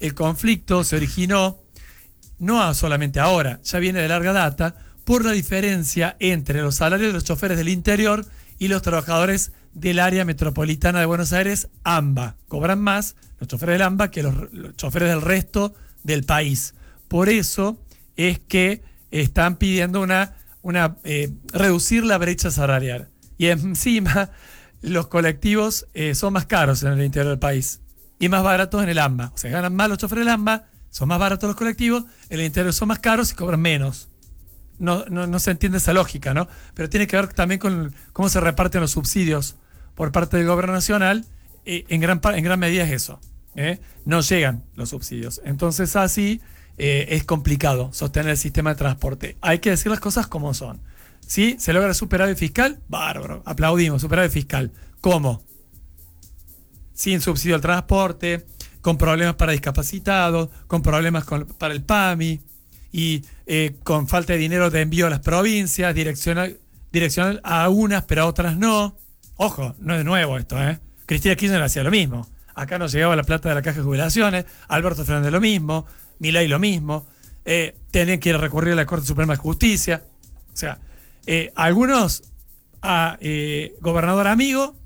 el conflicto se originó, no solamente ahora, ya viene de larga data, por la diferencia entre los salarios de los choferes del interior y los trabajadores del área metropolitana de Buenos Aires, AMBA. Cobran más los choferes del AMBA que los choferes del resto del país. Por eso es que están pidiendo reducir la brecha salarial. Y encima, los colectivos son más caros en el interior del país y más baratos en el AMBA. O sea, ganan más los choferes del AMBA, son más baratos los colectivos, en el interior son más caros y cobran menos. No se entiende esa lógica, ¿no? Pero tiene que ver también con cómo se reparten los subsidios por parte del gobierno nacional. En gran medida es eso. No llegan los subsidios. Entonces así es complicado sostener el sistema de transporte. Hay que decir las cosas como son. ¿Sí? ¿Se logra superávit fiscal? Bárbaro. Aplaudimos, superávit fiscal. ¿Cómo? Sin subsidio al transporte, con problemas para discapacitados, con problemas para el PAMI y con falta de dinero de envío a las provincias, direccional a unas pero a otras no. Ojo, no es de nuevo esto, Cristina Kirchner hacía lo mismo. Acá no llegaba la plata de la caja de jubilaciones, Alberto Fernández lo mismo, Milei lo mismo, tenían que ir a recurrir a la Corte Suprema de Justicia. O sea, algunos a gobernador amigo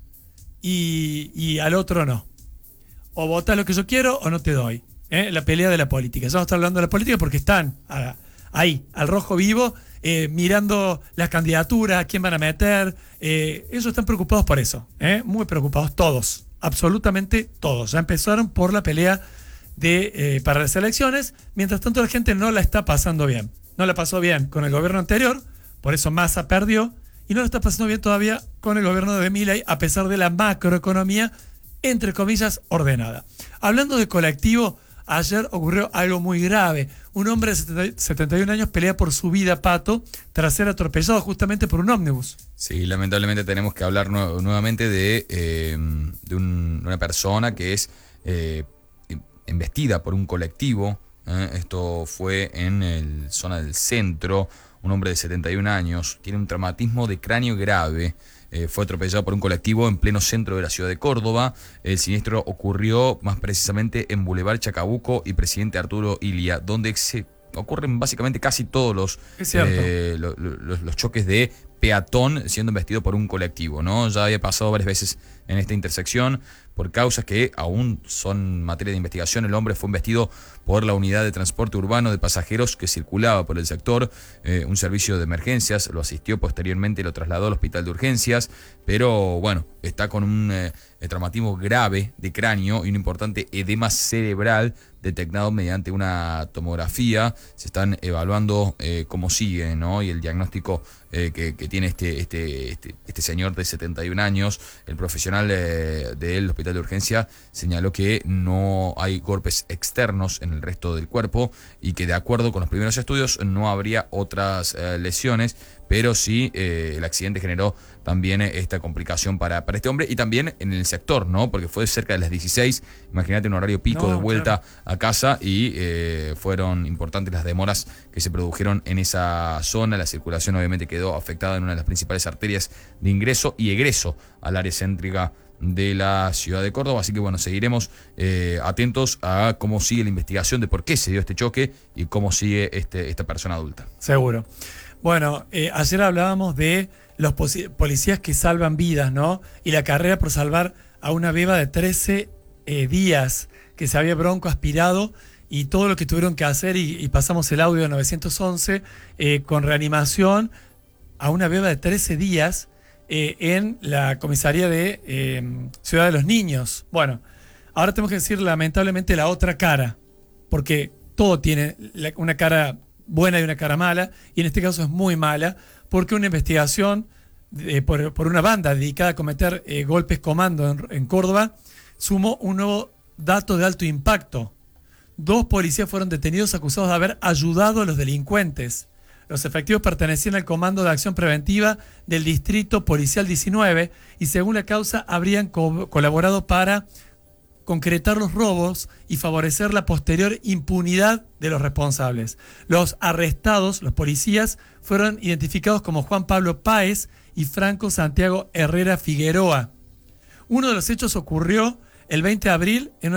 y al otro no. O votás lo que yo quiero o no te doy. La pelea de la política. Ya no estamos hablando de la política porque están ahí, al rojo vivo, mirando las candidaturas, quién van a meter. Ellos están preocupados por eso. Muy preocupados todos. Absolutamente todos. Ya empezaron por la pelea para las elecciones. Mientras tanto, la gente no la está pasando bien. No la pasó bien con el gobierno anterior, por eso Massa perdió, y no la está pasando bien todavía con el gobierno de Milei, a pesar de la macroeconomía, entre comillas, ordenada. Hablando de colectivo, ayer ocurrió algo muy grave. Un hombre de 71 años pelea por su vida, Pato, tras ser atropellado justamente por un ómnibus. Sí, lamentablemente tenemos que hablar nuevamente de una persona que es embestida por un colectivo. Esto fue en la zona del centro. Un hombre de 71 años tiene un traumatismo de cráneo grave. Fue atropellado por un colectivo en pleno centro de la ciudad de Córdoba. El siniestro ocurrió más precisamente en Boulevard Chacabuco y Presidente Arturo Illia, donde ocurren básicamente casi todos los choques de peatón siendo embestido por un colectivo, ¿no? Ya había pasado varias veces en esta intersección por causas que aún son materia de investigación. El hombre fue embestido por la unidad de transporte urbano de pasajeros que circulaba por el sector. Un servicio de emergencias lo asistió posteriormente y lo trasladó al hospital de urgencias, pero bueno, está con un traumatismo grave de cráneo y un importante edema cerebral detectado mediante una tomografía. Se están evaluando cómo sigue, ¿no? Y el diagnóstico que tiene este señor de 71 años, el profesional del hospital de urgencia señaló que no hay golpes externos en el resto del cuerpo y que de acuerdo con los primeros estudios no habría otras lesiones, pero sí el accidente generó también esta complicación para este hombre y también en el sector, ¿no? Porque fue cerca de las 16, imagínate un horario pico de vuelta a casa y fueron importantes las demoras que se produjeron en esa zona. La circulación obviamente quedó afectada en una de las principales arterias de ingreso y egreso al área céntrica de la ciudad de Córdoba, así que bueno, seguiremos atentos a cómo sigue la investigación de por qué se dio este choque y cómo sigue esta persona adulta. Seguro. Bueno, ayer hablábamos de los policías que salvan vidas, ¿no? Y la carrera por salvar a una beba de 13 días que se había broncoaspirado y todo lo que tuvieron que hacer y pasamos el audio de 911 con reanimación a una beba de 13 días en la comisaría de Ciudad de los Niños. Bueno, ahora tenemos que decir lamentablemente la otra cara, porque todo tiene una cara buena y una cara mala, y en este caso es muy mala, porque una investigación por una banda dedicada a cometer golpes comando en Córdoba sumó un nuevo dato de alto impacto. 2 policías fueron detenidos acusados de haber ayudado a los delincuentes. Los efectivos pertenecían al Comando de Acción Preventiva del Distrito Policial 19 y según la causa habrían colaborado para concretar los robos y favorecer la posterior impunidad de los responsables. Los arrestados, los policías, fueron identificados como Juan Pablo Páez y Franco Santiago Herrera Figueroa. Uno de los hechos ocurrió el 20 de abril en una